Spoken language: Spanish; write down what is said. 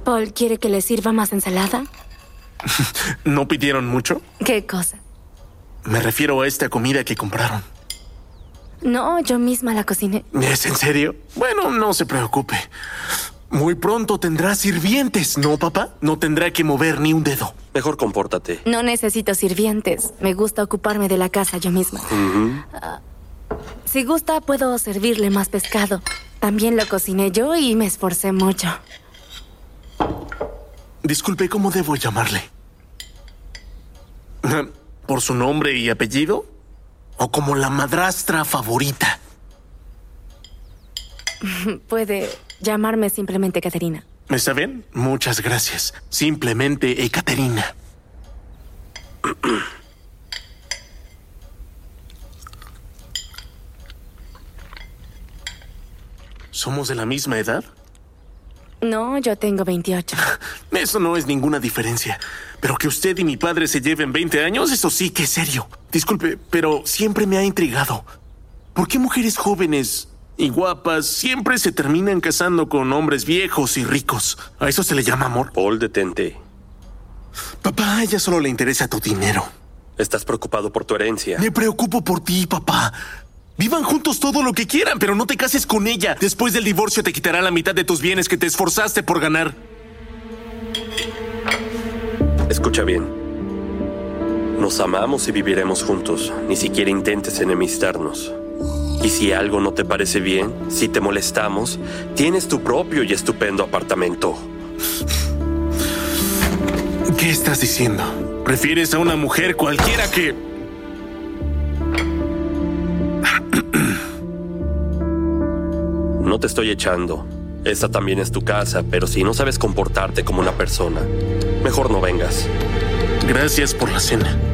¿Paul quiere que le sirva más ensalada? ¿No pidieron mucho? ¿Qué cosa? Me refiero a esta comida que compraron. No, yo misma la cociné. ¿Es en serio? Bueno, no se preocupe. Muy pronto tendrá sirvientes, ¿no, papá? No tendrá que mover ni un dedo. Mejor compórtate. No necesito sirvientes. Me gusta ocuparme de la casa yo misma. Si gusta, puedo servirle más pescado. También lo cociné yo y me esforcé mucho. Disculpe, ¿cómo debo llamarle? ¿Por su nombre y apellido? ¿O como la madrastra favorita? Puede llamarme simplemente Caterina. ¿Está bien? Muchas gracias. Simplemente Ekaterina. ¿Somos de la misma edad? No, yo tengo 28. Eso no es ninguna diferencia. Pero que usted y mi padre se lleven 20 años, eso sí que es serio. Disculpe, pero siempre me ha intrigado. ¿Por qué mujeres jóvenes y guapas siempre se terminan casando con hombres viejos y ricos? ¿A eso se le llama amor? Paul, detente. Papá, a ella solo le interesa tu dinero. Estás preocupado por tu herencia. Me preocupo por ti, papá. Vivan juntos todo lo que quieran, pero no te cases con ella. Después del divorcio te quitará la mitad de tus bienes que te esforzaste por ganar. Escucha bien. Nos amamos y viviremos juntos. Ni siquiera intentes enemistarnos. Y si algo no te parece bien, si te molestamos, tienes tu propio y estupendo apartamento. ¿Qué estás diciendo? ¿Prefieres a una mujer cualquiera que...? No te estoy echando. Esta también es tu casa, pero si no sabes comportarte como una persona, mejor no vengas. Gracias por la cena.